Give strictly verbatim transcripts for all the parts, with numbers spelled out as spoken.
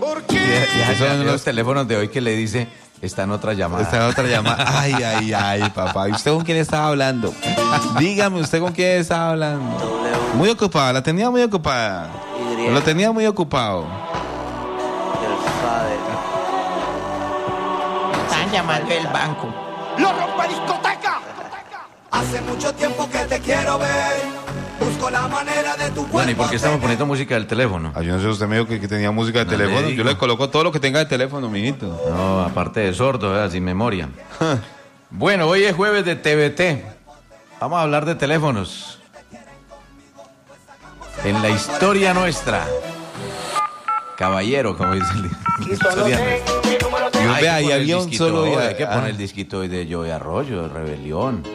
Y, y Esos son los los teléfonos de hoy que le dice, está en otra llamada. Está en otra llamada. Ay, ay, ay, papá. ¿Y usted con quién estaba hablando? Dígame, ¿usted con quién estaba hablando? Muy ocupada, la tenía muy ocupada. Lo tenía muy ocupado. Están llamando el banco. ¡Lo rompe discoteca! Hace mucho tiempo que te quiero ver. Busco la manera de tu cuerpo. Bueno, ¿y por qué estamos poniendo música del teléfono? Ay, yo no sé, usted me dijo que, que tenía música de No teléfono. le digo. Yo le coloco todo lo que tenga de teléfono, mijito. No, aparte de sordo, ¿verdad? Sin memoria. Bueno, hoy es jueves de T V T. Vamos a hablar de teléfonos. En la historia nuestra. Caballero, como dice el historia nuestra. Yo Hay ve que ahí poner había el un disquito solo hoy, día. hay que poner Ah. el disquito hoy de Joey Arroyo, de Rebelión.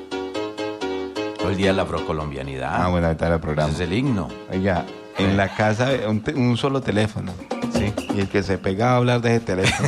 Hoy día de la afrocolombianidad. Ah, bueno, ahí está el programa. Ese es el himno. Oiga, en la casa un, te- un solo teléfono. Sí. Y el que se pegaba a hablar de ese teléfono.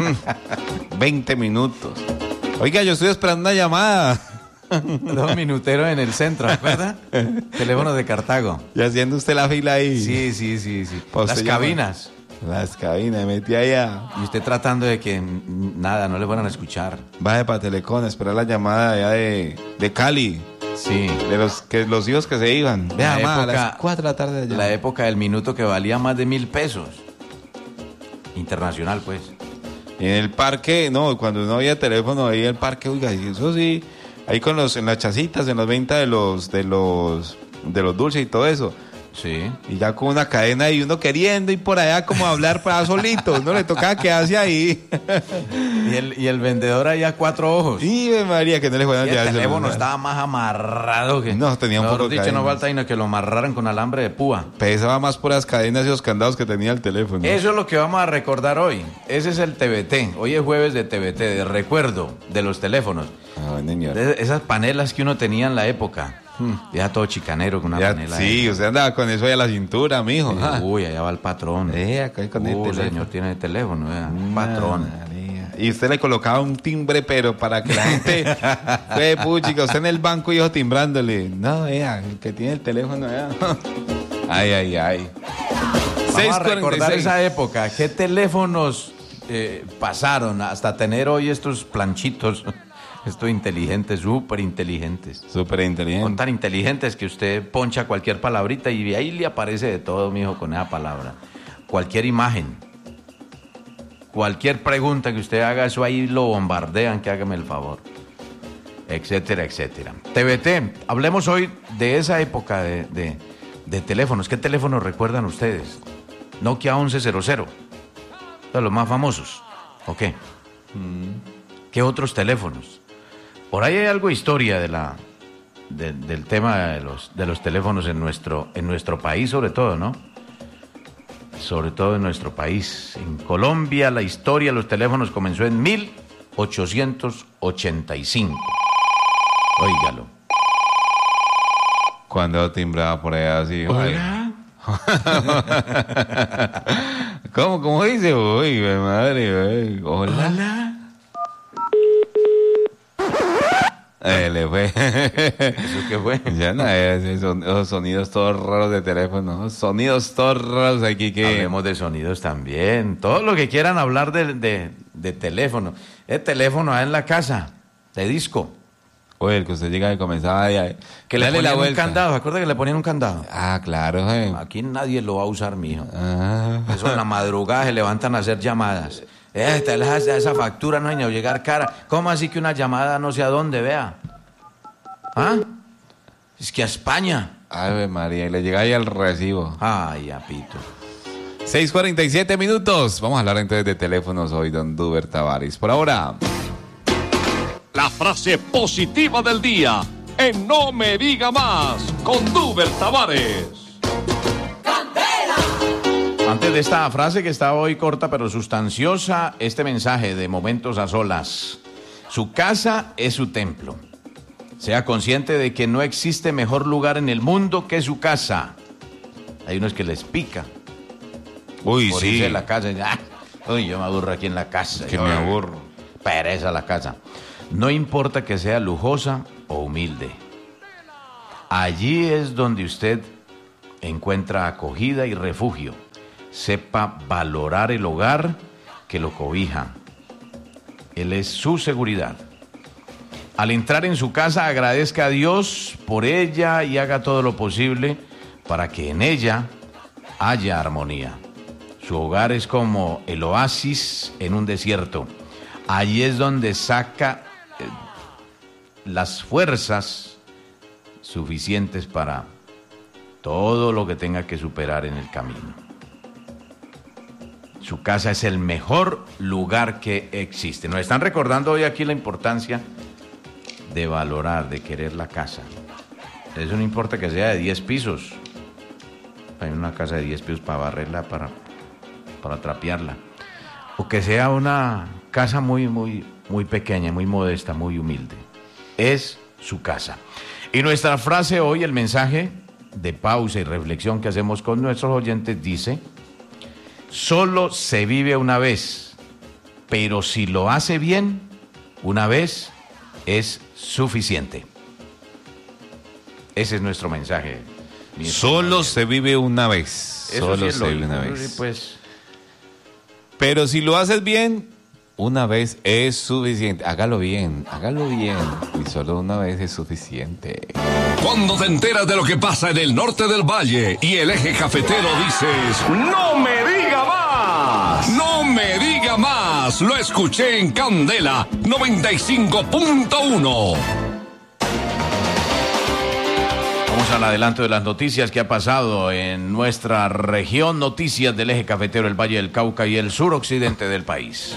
veinte minutos. Oiga, yo estoy esperando una llamada. Dos minuteros en el centro, ¿verdad? Teléfono de Cartago. Y haciendo usted la fila ahí. Sí, sí, sí, sí. Pues Las se llama- cabinas. Las cabinas, metí allá. Y usted tratando de que mm, nada, no le fueran a escuchar. Baje para Telecom, esperar la llamada allá de, de Cali. Sí. De los que los hijos que se iban. Vea, La ma, a época- las cuatro de la tarde allá. La época del minuto que valía más de mil pesos. Internacional, pues. Y en el parque, no, cuando no había teléfono, ahí en el parque, oiga, y eso sí, ahí con los, en las chacitas, en las ventas de los, de los, de los dulces y todo eso. Sí. Y ya con una cadena y uno queriendo ir por allá como a hablar para solito, no le tocaba quedarse ahí. Y el, y el vendedor ahí a cuatro ojos. Y María, que no le Y fueran a el llevar el teléfono celular. estaba más amarrado que... No, tenía un Mejor poco de dicho, no cadenas. falta sino que lo amarraran con alambre de púa. Pesaba más por las cadenas y los candados que tenía el teléfono. Eso es lo que vamos a recordar hoy. Ese es el T V T. Hoy es jueves de T V T, de recuerdo de los teléfonos. Ah, niño. De esas panelas que uno tenía en la época. Ya todo chicanero con una Ya, panela. sí, usted andaba con eso ahí a la cintura, mijo. ahí. Ah. Uy, allá va el patrón. Eh, acá con el Uy, teléfono. señor tiene el teléfono, vea, patrón. María. Y usted le colocaba un timbre, pero para que la gente... Fue puchica, usted en el banco y yo timbrándole. No, vea, el que tiene el teléfono, vea. Ay, ay, ay. Vamos a recordar esa época. ¿Qué teléfonos eh, pasaron hasta tener hoy estos planchitos? Estos inteligentes, súper inteligentes. Súper Son inteligente. tan inteligentes que usted poncha cualquier palabrita y ahí le aparece de todo, mijo, con esa palabra. Cualquier imagen. Cualquier pregunta que usted haga, eso ahí lo bombardean, que hágame el favor. Etcétera, etcétera. T V T, hablemos hoy de esa época de, de, de teléfonos. ¿Qué teléfonos recuerdan ustedes? Nokia once cero cero. De los más famosos. ¿O qué? ¿Qué otros teléfonos? Por ahí hay algo de historia de la, de- del tema de los, de los teléfonos en nuestro, en nuestro país, sobre todo, ¿no? Sobre todo en nuestro país. En Colombia, la historia de los teléfonos comenzó en mil ochocientos ochenta y cinco. Óigalo. Cuando timbraba por allá así. ¿Cómo, cómo dice? Uy, güey, madre, güey. Hola. Hola. Eh, le fue. ¿Eso qué fue? Ya no, esos, son- esos sonidos todos raros de teléfono. Esos sonidos todos raros aquí que... Hablemos de sonidos también. Todo lo que quieran hablar de, de, de teléfono. El teléfono ahí en la casa, de disco. Oye, el que usted llega y comenzaba ahí, ahí. Que le Dale ponían un vuelta. candado. ¿Se acuerda que le ponían un candado? Ah, claro, eh. Aquí nadie lo va a usar, mijo. Ah. Eso en la madrugada se levantan a hacer llamadas. Esta, esa, esa factura no hay ni a llegar cara. ¿Cómo así que una llamada no sé a dónde, vea? ¿Ah? Es que a España. Ave María, y le llega ahí el recibo. Ay, apito. seis cuarenta y siete minutos. Vamos a hablar entonces de teléfonos hoy, don Duber Tavares. Por ahora... La frase positiva del día en No Me Diga Más con Duber Tavares. Antes de esta frase que está hoy corta pero sustanciosa, este mensaje de Momentos a Solas. Su casa es su templo. Sea consciente de que no existe mejor lugar en el mundo que su casa. Hay unos que les pica. Uy, Por sí. irse de la casa. y, ah, uy, yo me aburro aquí en la casa. Que Yo, me aburro. Pereza la casa. No importa que sea lujosa o humilde. Allí es donde usted encuentra acogida y refugio. sepa valorar el hogar que lo cobija. Él es su seguridad. Al entrar en su casa, agradezca a Dios por ella y haga todo lo posible para que en ella haya armonía. Su hogar es como el oasis en un desierto. Allí es donde saca eh, las fuerzas suficientes para todo lo que tenga que superar en el camino. Su casa es el mejor lugar que existe. Nos están recordando hoy aquí la importancia de valorar, de querer la casa. Eso no importa que sea de diez pisos. Hay una casa de diez pisos para barrerla, para, para trapearla. O que sea una casa muy, muy, muy pequeña, muy modesta, muy humilde. Es su casa. Y nuestra frase hoy, el mensaje de pausa y reflexión que hacemos con nuestros oyentes dice: solo se vive una vez, pero si lo hace bien, una vez es suficiente. Ese es nuestro mensaje. Solo se vive una vez. Eso Solo sí se lo, vive una sí, vez. Pues, Pero si lo haces bien, una vez es suficiente. Hágalo bien, hágalo bien. Y solo una vez es suficiente. Cuando te enteras de lo que pasa en el norte del valle y el eje cafetero, dices: ¡no me diga más! ¡No me diga más! Lo escuché en Candela noventa y cinco punto uno. vamos al adelanto de las noticias que ha pasado en nuestra región. Noticias del eje cafetero, el Valle del Cauca y el suroccidente del país.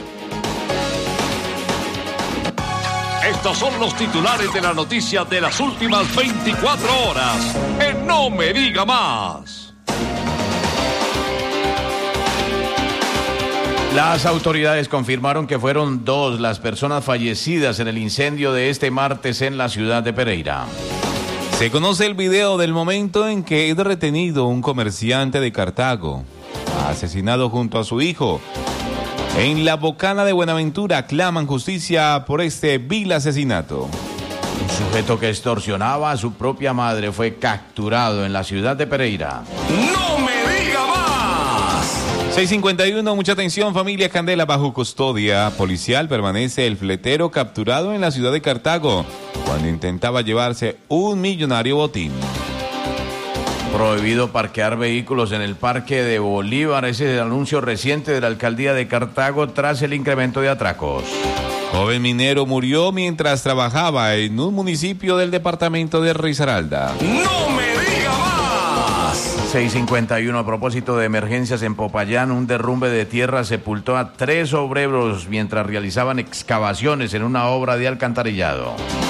Estos son los titulares de la noticia de las últimas veinticuatro horas. En No Me Diga Más. Las autoridades confirmaron que fueron dos las personas fallecidas en el incendio de este martes en la ciudad de Pereira. Se conoce el video del momento en que es retenido un comerciante de Cartago, asesinado junto a su hijo. En la Bocana de Buenaventura claman justicia por este vil asesinato. Un sujeto que extorsionaba a su propia madre fue capturado en la ciudad de Pereira. ¡No me diga más! seis cincuenta y uno, mucha atención, familia Candela. Bajo custodia policial permanece el fletero capturado en la ciudad de Cartago cuando intentaba llevarse un millonario botín. Prohibido parquear vehículos en el Parque de Bolívar. Ese es el anuncio reciente de la alcaldía de Cartago tras el incremento de atracos. Joven minero murió mientras trabajaba en un municipio del departamento de Risaralda. ¡No me diga más! seis cincuenta y uno, a propósito de emergencias en Popayán, un derrumbe de tierra sepultó a tres obreros mientras realizaban excavaciones en una obra de alcantarillado.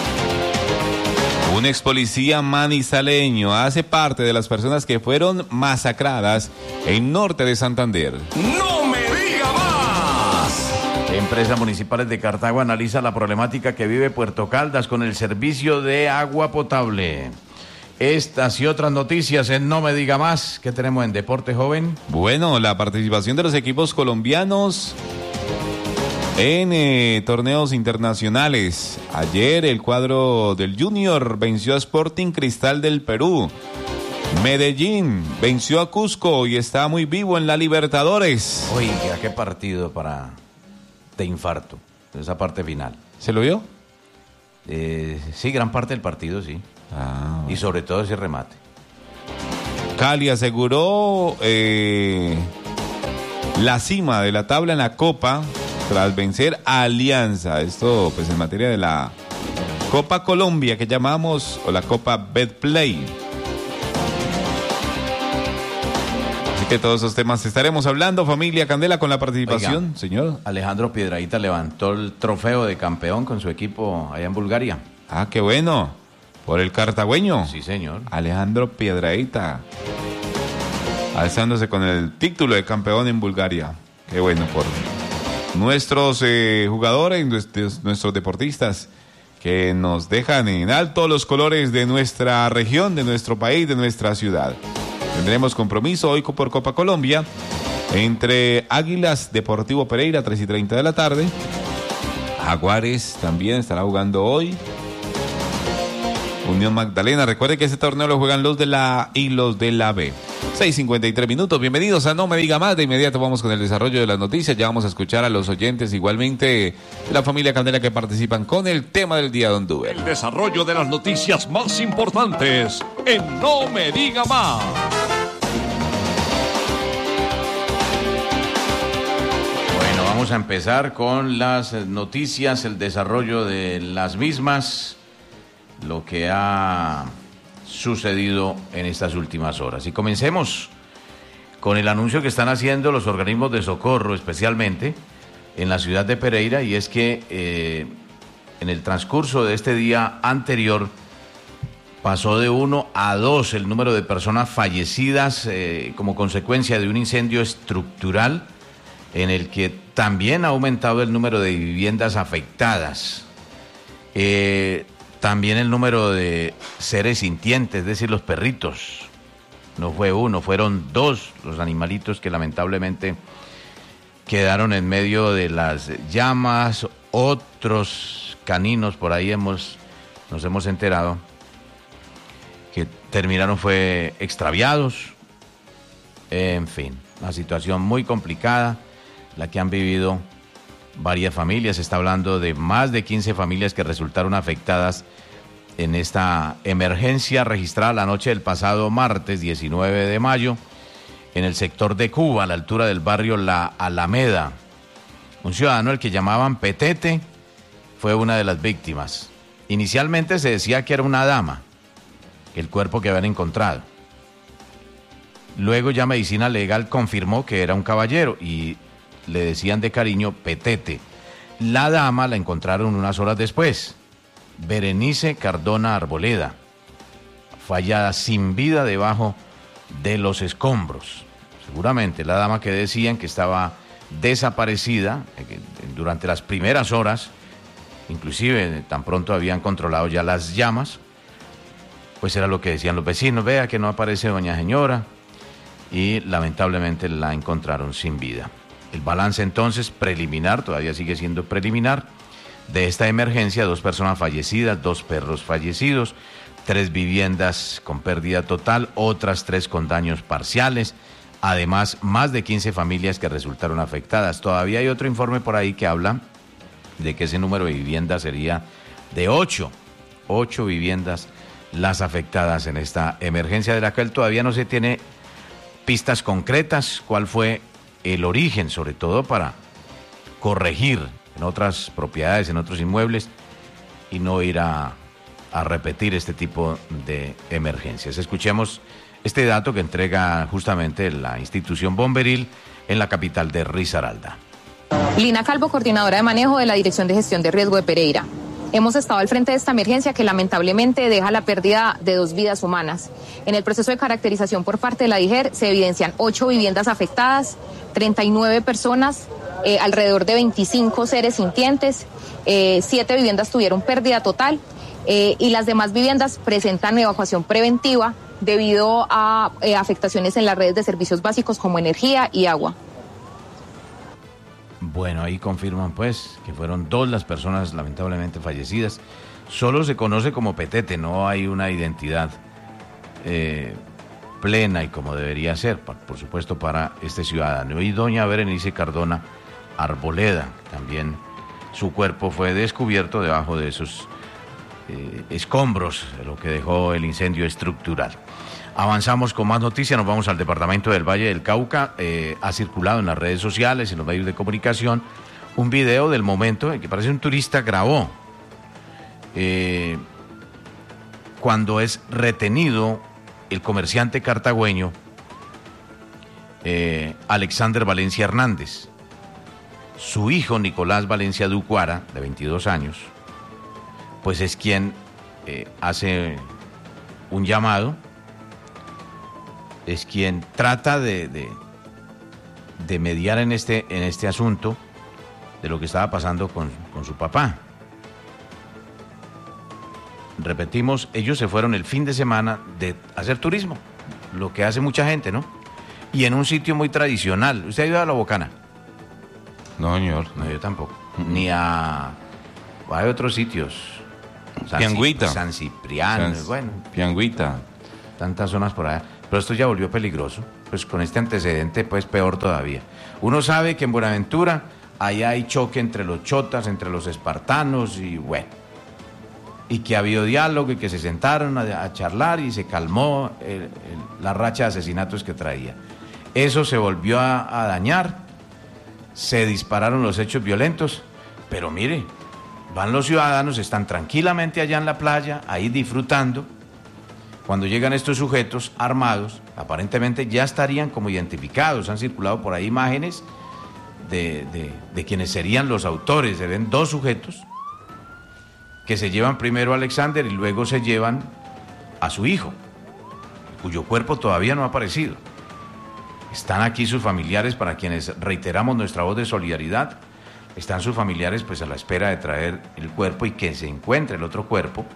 Un ex policía manizaleño hace parte de las personas que fueron masacradas en norte de Santander. ¡No me diga más! Empresas municipales de Cartago analiza la problemática que vive Puerto Caldas con el servicio de agua potable. Estas y otras noticias en No Me Diga Más. ¿Qué tenemos en Deporte, joven? Bueno, la participación de los equipos colombianos en eh, torneos internacionales. Ayer el cuadro del Junior venció a Sporting Cristal del Perú. Medellín venció a Cusco y está muy vivo en la Libertadores. Oiga, qué partido para de infarto, esa parte final. ¿Se lo vio? Eh, sí, gran parte del partido, sí. Ah, bueno. Y sobre todo ese remate. Cali aseguró eh, la cima de la tabla en la Copa tras vencer a Alianza. Esto pues en materia de la Copa Colombia que llamamos, o la Copa Betplay. Así que todos esos temas estaremos hablando, familia Candela, con la participación. Oiga, señor. Alejandro Piedrahíta levantó el trofeo de campeón con su equipo allá en Bulgaria. Ah, qué bueno. Por el cartagüeño. Sí, señor. Alejandro Piedrahíta, alzándose con el título de campeón en Bulgaria. Qué bueno por nuestros eh, jugadores, nuestros, nuestros deportistas que nos dejan en alto los colores de nuestra región, de nuestro país, de nuestra ciudad. Tendremos compromiso hoy por Copa Colombia entre Águilas Deportivo Pereira, tres y treinta de la tarde. Jaguares también estará jugando hoy. Unión Magdalena, recuerde que ese torneo lo juegan los de la A y los de la B. seis cincuenta y tres minutos. Bienvenidos a No Me Diga Más. De inmediato vamos con el desarrollo de las noticias. Ya vamos a escuchar a los oyentes igualmente de la familia Candela que participan con el tema del día, don Duber. El desarrollo de las noticias más importantes en No Me Diga Más. Bueno, vamos a empezar con las noticias, el desarrollo de las mismas, lo que ha sucedido en estas últimas horas. Y comencemos con el anuncio que están haciendo los organismos de socorro, especialmente en la ciudad de Pereira, y es que eh, en el transcurso de este día anterior pasó de uno a dos el número de personas fallecidas eh, como consecuencia de un incendio estructural en el que también ha aumentado el número de viviendas afectadas. Eh, También el número de seres sintientes, es decir, los perritos. No fue uno, fueron dos los animalitos que lamentablemente quedaron en medio de las llamas. Otros caninos, por ahí hemos, nos hemos enterado, que terminaron fue extraviados. En fin, una situación muy complicada, la que han vivido varias familias. Se está hablando de más de quince familias que resultaron afectadas en esta emergencia registrada la noche del pasado martes diecinueve de mayo en el sector de Cuba, a la altura del barrio La Alameda. Un ciudadano, el que llamaban Petete, fue una de las víctimas. Inicialmente se decía que era una dama, el cuerpo que habían encontrado. Luego ya Medicina Legal confirmó que era un caballero y le decían de cariño Petete. La dama la encontraron unas horas después, Berenice Cardona Arboleda, fallada sin vida debajo de los escombros. Seguramente la dama que decían que estaba desaparecida durante las primeras horas, inclusive tan pronto habían controlado ya las llamas, pues era lo que decían los vecinos: vea que no aparece doña señora, y lamentablemente la encontraron sin vida. El balance entonces preliminar, todavía sigue siendo preliminar, de esta emergencia: dos personas fallecidas, dos perros fallecidos, tres viviendas con pérdida total, otras tres con daños parciales, además más de quince familias que resultaron afectadas. Todavía hay otro informe por ahí que habla de que ese número de viviendas sería de ocho, ocho viviendas las afectadas en esta emergencia, de la cual todavía no se tiene pistas concretas, cuál fue el origen, sobre todo para corregir en otras propiedades, en otros inmuebles, y no ir a, a repetir este tipo de emergencias. Escuchemos este dato que entrega justamente la institución bomberil en la capital de Risaralda. Lina Calvo, coordinadora de manejo de la Dirección de Gestión de Riesgo de Pereira. Hemos estado al frente de esta emergencia que lamentablemente deja la pérdida de dos vidas humanas. En el proceso de caracterización por parte de la D I G E R se evidencian ocho viviendas afectadas, treinta y nueve personas, eh, alrededor de veinticinco seres sintientes, eh, siete viviendas tuvieron pérdida total eh, y las demás viviendas presentan evacuación preventiva debido a eh, afectaciones en las redes de servicios básicos como energía y agua. Bueno, ahí confirman pues que fueron dos las personas lamentablemente fallecidas. Solo se conoce como Petete, no hay una identidad eh, plena y como debería ser, por supuesto, para este ciudadano. Y doña Berenice Cardona Arboleda, también su cuerpo fue descubierto debajo de esos eh, escombros, de lo que dejó el incendio estructural. Avanzamos con más noticias, nos vamos al departamento del Valle del Cauca. Eh, ha circulado en las redes sociales, en los medios de comunicación, un video del momento en que parece un turista grabó eh, cuando es retenido el comerciante cartagüeño eh, Alexander Valencia Hernández. Su hijo Nicolás Valencia Ducuara, de veintidós años, pues es quien eh, hace un llamado, es quien trata de, de, de mediar en este, en este asunto de lo que estaba pasando con, con su papá. Repetimos, ellos se fueron el fin de semana de hacer turismo, lo que hace mucha gente, ¿no? Y en un sitio muy tradicional. ¿Usted ha ido a La Bocana? No, señor. No, yo tampoco. Mm-hmm. Ni a... Hay otros sitios. San Piangüita. San Cipriano, San... bueno. Piangüita. Tantas zonas por allá. Pero esto ya volvió peligroso, pues con este antecedente, pues peor todavía. Uno sabe que en Buenaventura allá hay choque entre los chotas, entre los espartanos y bueno, y que ha habido diálogo y que se sentaron a, a charlar y se calmó el, el, la racha de asesinatos que traía. Eso se volvió a, a dañar, se dispararon los hechos violentos, pero mire, van los ciudadanos, están tranquilamente allá en la playa, ahí disfrutando. Cuando llegan estos sujetos armados, aparentemente ya estarían como identificados, han circulado por ahí imágenes de, de, de quienes serían los autores. Se ven dos sujetos que se llevan primero a Alexander y luego se llevan a su hijo, cuyo cuerpo todavía no ha aparecido. Están aquí sus familiares, para quienes reiteramos nuestra voz de solidaridad. Están sus familiares pues a la espera de traer el cuerpo y que se encuentre el otro cuerpo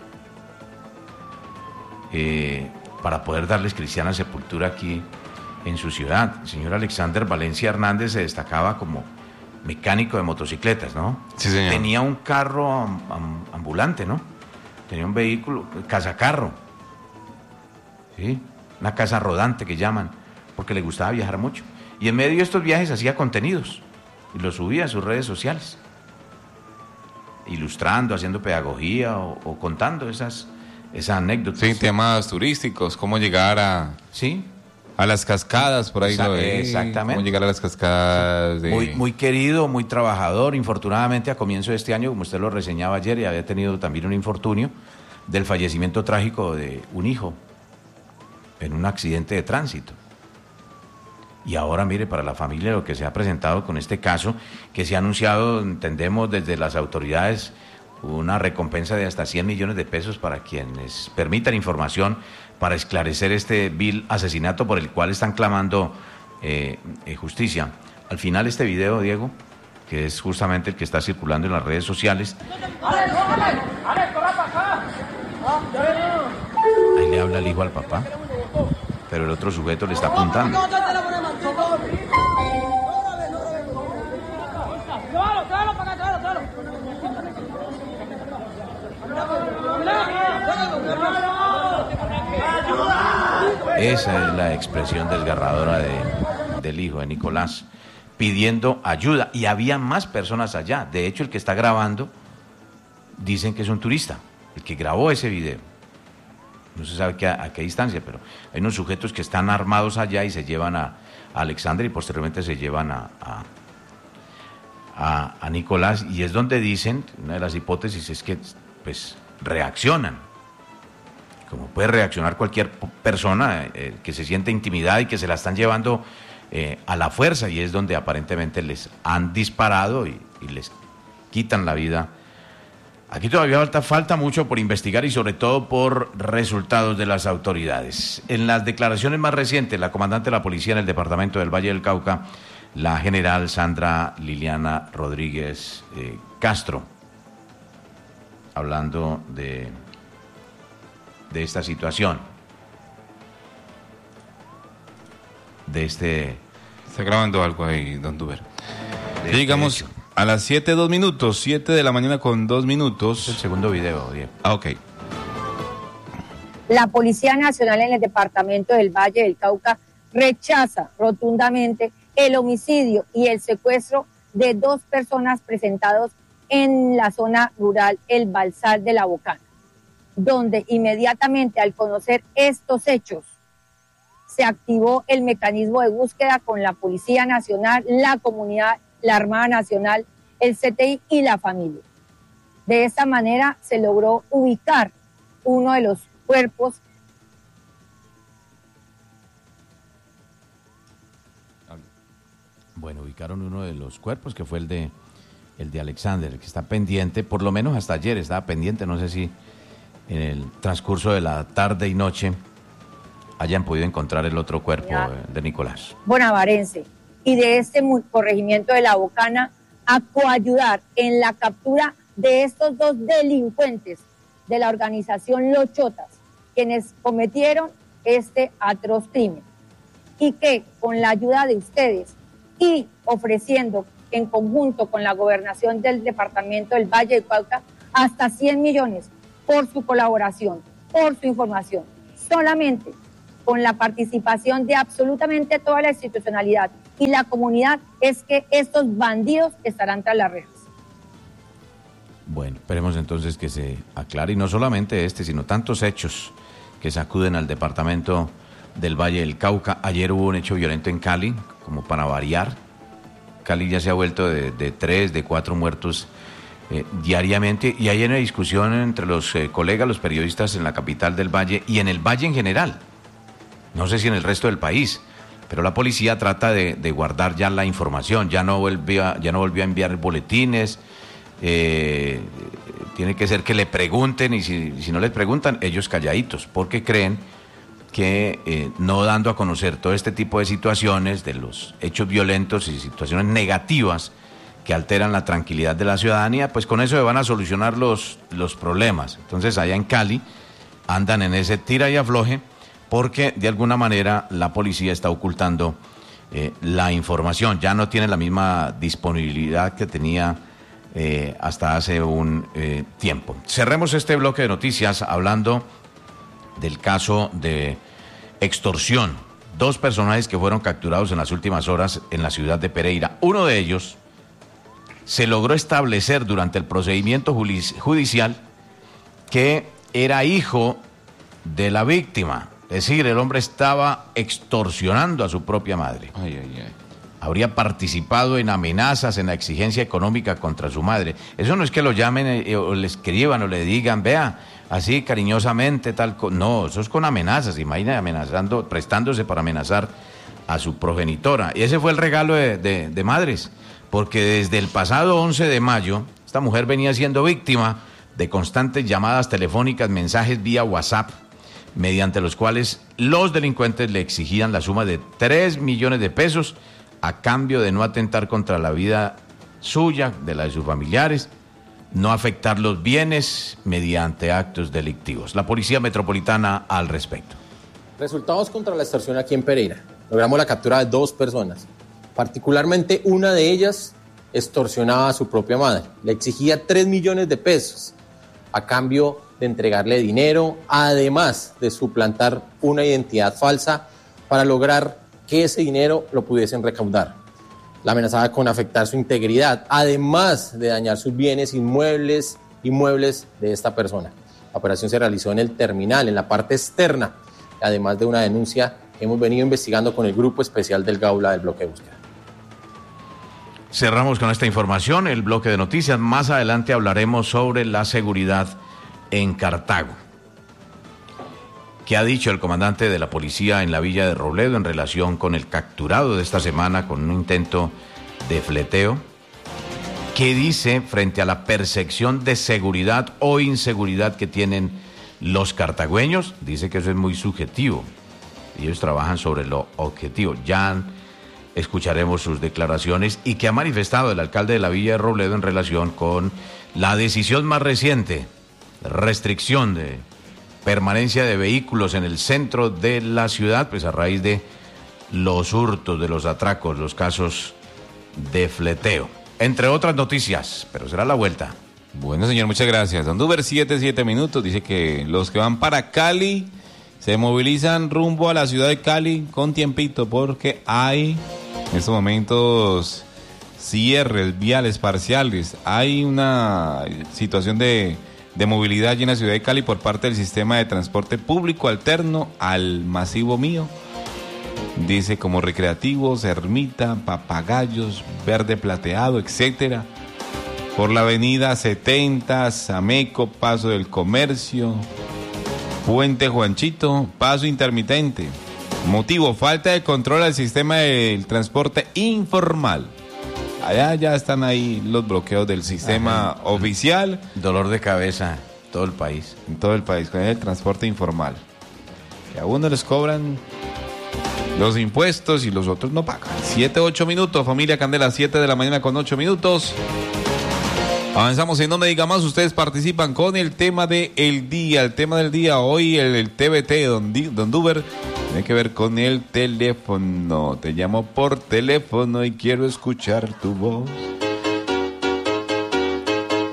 eh, para poder darles cristiana sepultura aquí en su ciudad. El señor Alexander Valencia Hernández se destacaba como mecánico de motocicletas, ¿no? Sí, señor. Tenía un carro am, am, ambulante, ¿no? Tenía un vehículo, casacarro, ¿sí? Una casa rodante que llaman, porque le gustaba viajar mucho. Y en medio de estos viajes hacía contenidos y los subía a sus redes sociales, ilustrando, haciendo pedagogía o, o contando esas, esas anécdotas. Sí, temas turísticos, cómo llegar a... Sí. A las cascadas, por ahí Exact- lo ve. exactamente. Cómo llegar a las cascadas de... Muy, muy querido, muy trabajador. Infortunadamente, a comienzo de este año, como usted lo reseñaba ayer, y había tenido también un infortunio del fallecimiento trágico de un hijo en un accidente de tránsito. Y ahora, mire, para la familia lo que se ha presentado con este caso, que se ha anunciado, entendemos, desde las autoridades, una recompensa de hasta cien millones de pesos para quienes permitan información para esclarecer este vil asesinato por el cual están clamando eh, eh, justicia. Al final este video, Diego, que es justamente el que está circulando en las redes sociales, ahí le habla el hijo al papá, pero el otro sujeto le está apuntando. Esa es la expresión desgarradora de, del hijo de Nicolás, pidiendo ayuda. Y había más personas allá. De hecho, el que está grabando, dicen que es un turista, el que grabó ese video. No se sabe qué, a qué distancia, pero hay unos sujetos que están armados allá y se llevan a, a Alexander y posteriormente se llevan a, a, a, a Nicolás. Y es donde dicen, una de las hipótesis es que pues reaccionan, como puede reaccionar cualquier persona eh, que se siente intimidada y que se la están llevando eh, a la fuerza, y es donde aparentemente les han disparado y, y les quitan la vida. Aquí todavía falta, falta mucho por investigar y sobre todo por resultados de las autoridades. En las declaraciones más recientes, la comandante de la policía en el departamento del Valle del Cauca, la general Sandra Liliana Rodríguez eh, Castro, hablando de... de esta situación, de este... Está grabando algo ahí, don Duber. de Ya llegamos este hecho. a las siete, dos minutos, siete de la mañana con dos Es el minutos. segundo video, Diego. Ah, ok. La Policía Nacional en el departamento del Valle del Cauca rechaza rotundamente el homicidio y el secuestro de dos personas presentados en la zona rural El Balsal de la Bocana, donde inmediatamente al conocer estos hechos se activó el mecanismo de búsqueda con la Policía Nacional, la comunidad, la Armada Nacional, el C T I y la familia. De esta manera se logró ubicar uno de los cuerpos. Bueno, ubicaron uno de los cuerpos, que fue el de el de Alexander, que está pendiente, por lo menos hasta ayer estaba pendiente, no sé si en el transcurso de la tarde y noche hayan podido encontrar el otro cuerpo de, de Nicolás. Bonavarense y de este corregimiento de La Bocana a coayudar en la captura de estos dos delincuentes de la organización Los Chotas, quienes cometieron este atroz crimen, y que con la ayuda de ustedes y ofreciendo en conjunto con la gobernación del departamento del Valle del Cauca hasta cien millones por su colaboración, por su información. Solamente con la participación de absolutamente toda la institucionalidad y la comunidad, es que estos bandidos estarán tras las rejas. Bueno, esperemos entonces que se aclare, y no solamente este, sino tantos hechos que sacuden al departamento del Valle del Cauca. Ayer hubo un hecho violento en Cali, como para variar. Cali ya se ha vuelto de, de tres, de cuatro muertos eh, diariamente, y hay una discusión entre los eh, colegas, los periodistas en la capital del Valle y en el Valle en general. No sé si en el resto del país, pero la policía trata de, de guardar ya la información, ya no volvió, ya no volvió a enviar boletines. Eh, tiene que ser que le pregunten, y si, si no les preguntan, ellos calladitos, porque creen que eh, no dando a conocer todo este tipo de situaciones, de los hechos violentos y situaciones negativas que alteran la tranquilidad de la ciudadanía, pues con eso se van a solucionar los, los problemas. Entonces allá en Cali andan en ese tira y afloje, porque de alguna manera la policía está ocultando eh, la información, ya no tiene la misma disponibilidad que tenía Eh, hasta hace un eh, tiempo. Cerremos este bloque de noticias hablando del caso de extorsión. Dos personajes que fueron capturados en las últimas horas en la ciudad de Pereira. Uno de ellos se logró establecer durante el procedimiento judicial que era hijo de la víctima. Es decir, el hombre estaba extorsionando a su propia madre. Ay, ay, ay. Habría participado en amenazas, en la exigencia económica contra su madre. Eso no es que lo llamen eh, o le escriban o le digan, vea, así cariñosamente, tal cosa. No, eso es con amenazas, imagina, amenazando, prestándose para amenazar a su progenitora. Y ese fue el regalo de, de, de madres, porque desde el pasado once de mayo, esta mujer venía siendo víctima de constantes llamadas telefónicas, mensajes vía WhatsApp, mediante los cuales los delincuentes le exigían la suma de tres millones de pesos a cambio de no atentar contra la vida suya, de la de sus familiares, no afectar los bienes mediante actos delictivos. La Policía Metropolitana al respecto. Resultados contra la extorsión aquí en Pereira. Logramos la captura de dos personas. Particularmente una de ellas extorsionaba a su propia madre. Le exigía tres millones de pesos a cambio de entregarle dinero, además de suplantar una identidad falsa para lograr que ese dinero lo pudiesen recaudar. La amenazaba con afectar su integridad, además de dañar sus bienes inmuebles, inmuebles de esta persona. La operación se realizó en el terminal, en la parte externa, además de una denuncia que hemos venido investigando con el Grupo Especial del Gaula del Bloque de Búsqueda. Cerramos con esta información el bloque de noticias. Más adelante hablaremos sobre la seguridad en Cartago. ¿Qué ha dicho el comandante de la policía en la Villa de Robledo en relación con el capturado de esta semana con un intento de fleteo? ¿Qué dice frente a la percepción de seguridad o inseguridad que tienen los cartagüeños? Dice que eso es muy subjetivo. Ellos trabajan sobre lo objetivo. Ya escucharemos sus declaraciones y que ha manifestado el alcalde de la Villa de Robledo en relación con la decisión más reciente, restricción de permanencia de vehículos en el centro de la ciudad, pues a raíz de los hurtos, de los atracos, los casos de fleteo, entre otras noticias, pero será la vuelta. Bueno, señor, muchas gracias. Don Duber, siete, siete minutos, dice que los que van para Cali se movilizan rumbo a la ciudad de Cali con tiempito, porque hay en estos momentos cierres viales parciales, hay una situación de de movilidad allí en la ciudad de Cali por parte del sistema de transporte público alterno al masivo mío. Dice como recreativos, Ermita, Papagayos, Verde Plateado, etcétera. Por la avenida setenta, Sameco, Paso del Comercio, Puente Juanchito, paso intermitente. Motivo, falta de control al sistema del transporte informal. Allá ya están ahí los bloqueos del sistema Ajá. oficial. Dolor de cabeza en todo el país. En todo el país, con el transporte informal. Que a uno les cobran los impuestos y los otros no pagan. Siete, ocho minutos, familia Candela, siete de la mañana con ocho minutos. Avanzamos en No Me Diga Más. Ustedes participan con el tema del día. El tema del día hoy, el, el T B T, don, don Duber. Tiene que ver con el teléfono. Te llamo por teléfono y quiero escuchar tu voz.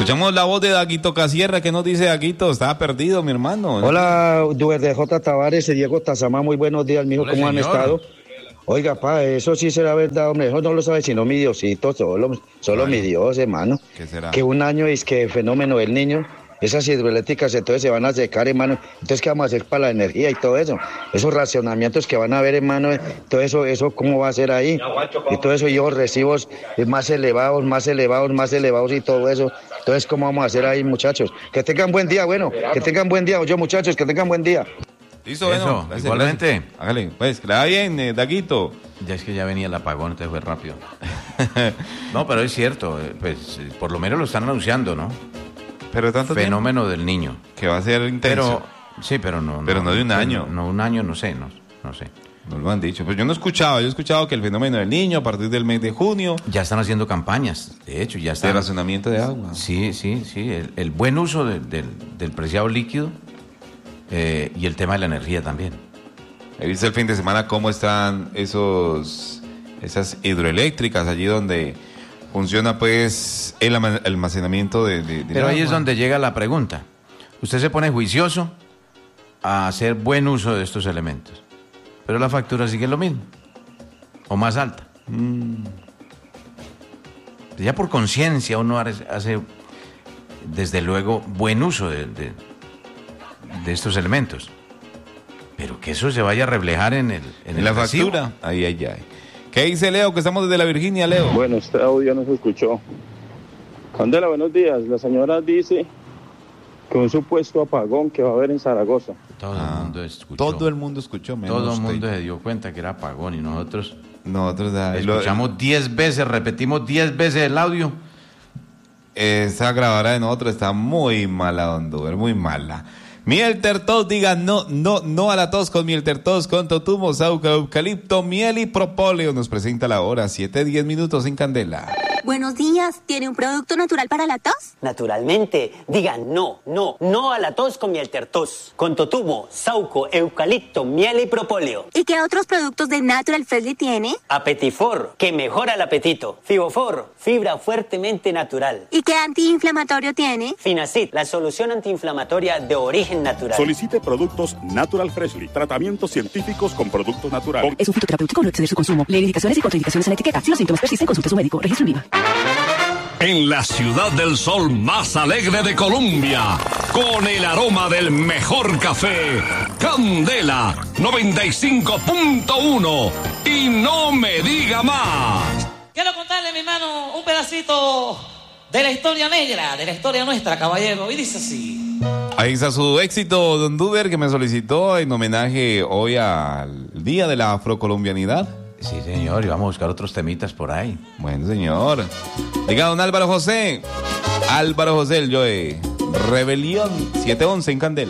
Escuchamos la voz de Daguito Casierra. ¿Qué nos dice Daguito? Estaba perdido, mi hermano. Hola, desde J. Tavares y Diego Tazama, muy buenos días, mijo, Hola, ¿cómo señor. han estado? Oiga, pa, eso sí será verdad, hombre, eso no lo sabe sino mi Diosito, solo, solo mi Dios, hermano. ¿Qué será? Que un año es que fenómeno del niño, esas hidroeléctricas entonces se van a secar, hermano. Entonces, ¿qué vamos a hacer para la energía y todo eso? Esos racionamientos que van a haber, hermano, todo eso, eso ¿cómo va a ser ahí? Y todo eso, y los recibos más elevados, más elevados, más elevados y todo eso. Entonces, ¿cómo vamos a hacer ahí, muchachos? Que tengan buen día, bueno, que tengan buen día, oye, muchachos, que tengan buen día. Listo, Eso, bueno. Gracias, igualmente. gracias. Hágale, pues, que le va bien, eh, Daguito. Ya es que ya venía el apagón, entonces fue rápido. No, pero es cierto, eh, pues eh, por lo menos lo están anunciando, ¿no? Pero tanto Fenómeno del niño. tiempo que va a ser intenso. Pero, sí, pero no. Pero no de un pues, año. No, un año, no sé, no, no sé. No lo han dicho. Pues yo no he escuchado. Yo he escuchado que el fenómeno del niño a partir del mes de junio. Ya están haciendo campañas, de hecho, ya De están. racionamiento de agua. Sí, sí, sí. El, el buen uso de- del, del preciado líquido eh, y el tema de la energía también. He visto el fin de semana cómo están esos esas hidroeléctricas allí donde funciona pues el ama- almacenamiento de, de- del Pero ahí es agua. donde llega la pregunta. Usted se pone juicioso a hacer buen uso de estos elementos, pero la factura sigue lo mismo, o más alta. Mm. Ya por conciencia uno hace, hace, desde luego, buen uso de, de- de estos elementos, pero que eso se vaya a reflejar en, el, en, En el la recibo. factura. Ahí, ahí, ahí. ¿Qué dice Leo? Que estamos desde la Virginia, Leo. Bueno, este audio no se escuchó. Candela, buenos días. La señora dice que un supuesto apagón que va a haber en Zaragoza. Todo Ah, el mundo escuchó. Todo el mundo escuchó. menos Todo el usted. mundo se dio cuenta que era apagón y nosotros Nosotros ahí lo- escuchamos diez veces, repetimos diez veces el audio. Esa grabadora de nosotros está muy mala, don Duber, muy mala. Miel Tertos, diga no, no, no a la tos con Miel Tertos, con totumo, sauca, eucalipto, miel y propóleo. Nos presenta la hora, siete, diez minutos en Candela. Buenos días, ¿tiene un producto natural para la tos? Naturalmente, digan no, no, no a la tos con miel tertos, con totumo, sauco, eucalipto, miel y propóleo. ¿Y qué otros productos de Natural Freshly tiene? Apetifor, que mejora el apetito. Fibofor, fibra fuertemente natural. ¿Y qué antiinflamatorio tiene? Finacid, la solución antiinflamatoria de origen natural. Solicite productos Natural Freshly, tratamientos científicos con productos naturales. Es un fitoterapéutico, no exceder su consumo. Lee indicaciones y contraindicaciones en la etiqueta. Si los síntomas persisten, consulte a su médico. Registro en IVA. En la ciudad del sol más alegre de Colombia, con el aroma del mejor café, Candela noventa y cinco punto uno. Y no me diga más. Quiero contarle, mi hermano, un pedacito de la historia negra, de la historia nuestra, caballero. Y dice así. Ahí está su éxito, don Duber, que me solicitó en homenaje hoy al Día de la Afrocolombianidad. Sí, señor, y vamos a buscar otros temitas por ahí. Bueno, señor. Diga, don Álvaro José. Álvaro José, el Joe. Rebelión siete once en Candela.